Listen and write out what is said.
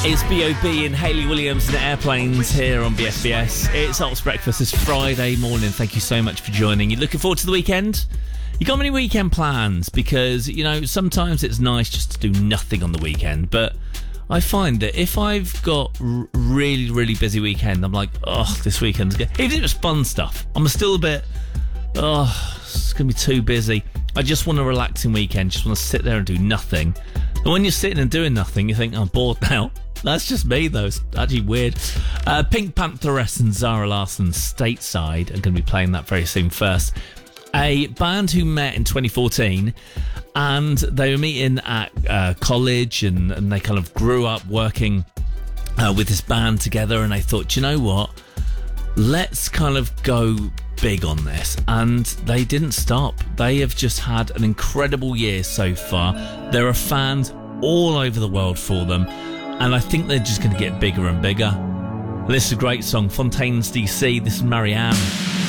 It's B.O.B. and Hayley Williams and Airplanes here on BFBS. It's Alt's Breakfast. It's Friday morning. Thank you so much for joining. You looking forward to the weekend? You got many weekend plans? Because, you know, sometimes it's nice just to do nothing on the weekend. But I find that if I've got really, really busy weekend, I'm like, oh, this weekend's good. Even if it's fun stuff, I'm still a bit, it's going to be too busy. I just want a relaxing weekend. Just want to sit there and do nothing. And when you're sitting and doing nothing, you think, I'm bored now. That's just me, though. It's actually weird. Pink Pantheress and Zara Larsson, Stateside, are going to be playing that very soon. First, a band who met in 2014, and they were meeting at college, and they kind of grew up working with this band together, and they thought, you know what? Let's kind of go big on this. And they didn't stop. They have just had an incredible year so far. There are fans all over the world for them, and I think they're just going to get bigger and bigger. This is a great song, Fontaines DC. This is Marianne.